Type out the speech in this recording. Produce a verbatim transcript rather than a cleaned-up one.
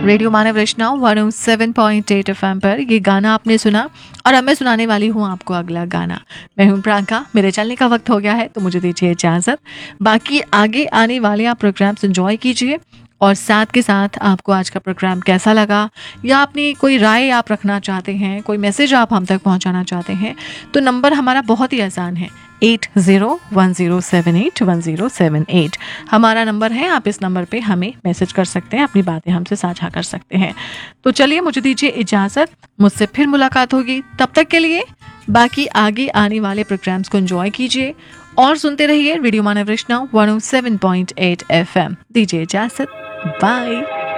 Radio मानव रचना one O seven point eight F M पर ये गाना आपने सुना और अब मैं सुनाने वाली हूँ आपको अगला गाना। मैं हूँ प्रियंका, मेरे चलने का वक्त हो गया है तो मुझे दीजिए इजाज़त। बाकी आगे आने वाले आप प्रोग्राम्स एंजॉय कीजिए और साथ के साथ आपको आज का प्रोग्राम कैसा लगा या अपनी कोई राय आप रखना चाहते हैं, कोई मैसेज आप हम तक पहुंचाना चाहते हैं तो नंबर हमारा बहुत ही आसान है eight zero one zero seven eight one zero seven eight हमारा नंबर है। आप इस नंबर पे हमें मैसेज कर सकते हैं, अपनी बातें हमसे साझा कर सकते हैं। तो चलिए मुझे दीजिए इजाज़त, मुझसे फिर मुलाकात होगी। तब तक के लिए बाकी आगे आने वाले प्रोग्राम्स को एंजॉय कीजिए और सुनते रहिए रेडियो मानव रचना one O seven point eight F M. दीजिए इजाज़त, बाय।